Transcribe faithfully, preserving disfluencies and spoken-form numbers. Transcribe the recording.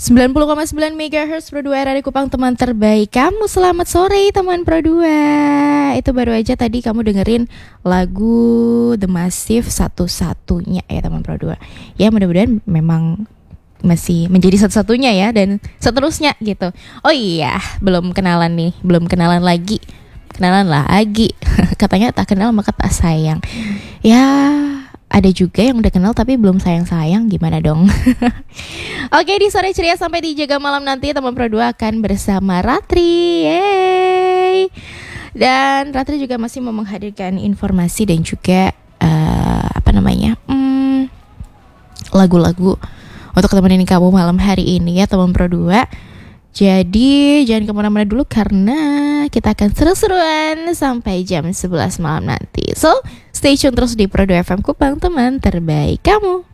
sembilan puluh koma sembilan megahertz Pro dua R A D Kupang, teman terbaik kamu. Selamat sore teman Pro dua. Itu baru aja tadi kamu dengerin lagu The Massive satu-satunya ya teman Pro dua. Ya mudah-mudahan memang masih menjadi satu-satunya ya, dan seterusnya gitu. Oh iya, belum kenalan nih, belum kenalan lagi. Kenalan lagi. Katanya tak kenal maka tak sayang. Ya, ada juga yang udah kenal tapi belum sayang-sayang, gimana dong? Oke, di sore ceria sampai di Jaga Malam nanti teman Pro dua akan bersama Ratri. Yeay. Dan Ratri juga masih mau menghadirkan informasi dan juga uh, apa namanya? Hmm, lagu-lagu untuk temenin kamu malam hari ini ya teman Pro dua. Jadi jangan kemana-mana dulu karena kita akan seru-seruan sampai jam sebelas malam nanti. So, stay tune terus di Pro dua F M Kupang, teman terbaik kamu.